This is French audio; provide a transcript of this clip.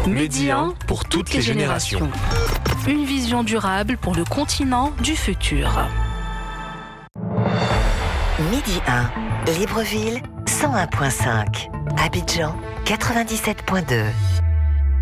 Médian pour toutes les générations. Une vision durable pour le continent du futur. Midi 1, Libreville 101.5, Abidjan 97.2.